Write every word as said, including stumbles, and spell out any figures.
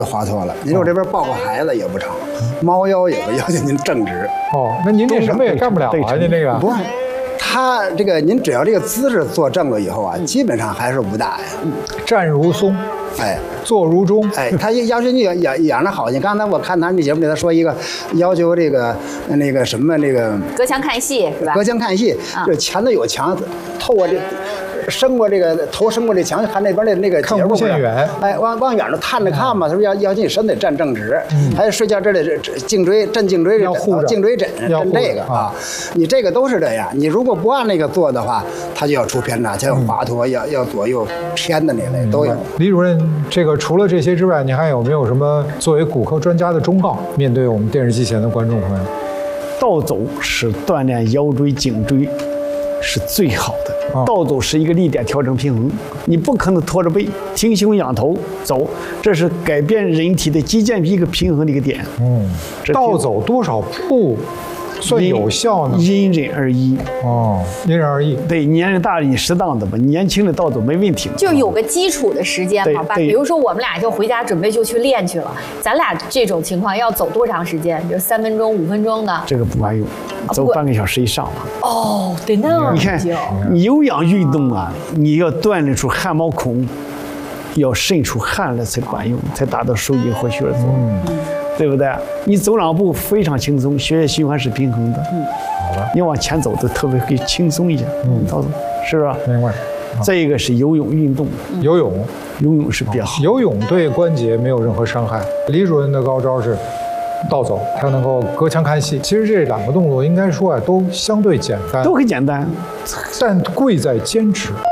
滑脱了。您说这边抱个孩子也不成，猫腰也不要求您正直。 哦，那您这什么也干不了啊？您这个不是，他这个您只要这个姿势坐正了以后啊，基本上还是武打呀。 站如松， 哎， 坐如钟， 哎，他要求你养养养的好。你刚才我看咱们节目里头说一个要求这个那个什么那个隔墙看戏是吧？ 隔墙看戏，这前头有墙，透过这。伸过这个头，伸过这墙，看那边的那个看无限远， 哎，往往远处探着看嘛。他说要要你身得站正直，还有睡觉这里这颈椎枕颈椎要护着， 颈椎枕枕这个啊，你这个都是这样。你如果不按那个做的话，它就要出偏差，就要滑脱，要要左右偏的那类都有。 李主任，这个除了这些之外，你还有没有什么作为骨科专家的忠告，面对我们电视机前的观众朋友？ 倒走是锻炼腰椎、颈椎是最好的。倒走是一个力点调整平衡，你不可能驼着背、挺胸仰头走，这是改变人体的肌腱一个平衡的一个点。 嗯，倒走多少步算有效呢？ 因人而异。 哦，因人而异。 对，年龄大了你适当的吧，年轻的倒走没问题。 就有个基础的时间嘛，比如说我们俩就回家准备就去练去了，咱俩这种情况要走多长时间？比如三分钟、五分钟的？ 这个不管用，走半个小时以上吧。 哦，得那么你看，你有氧运动啊，你要锻炼出汗毛孔，要渗出汗来才管用，才达到收紧和血的作用。嗯，对不对？你走两步非常轻松，血液循环是平衡的。嗯，好的。你往前走都特别可以轻松一些。嗯，倒走，是不是？ 明白。 再一个是游泳运动， 游泳， 游泳是比较好。 游泳对关节没有任何伤害。李主任的高招是倒走，他能够隔墙看戏。其实这两个动作应该说啊，都相对简单， 都很简单， 但贵在坚持。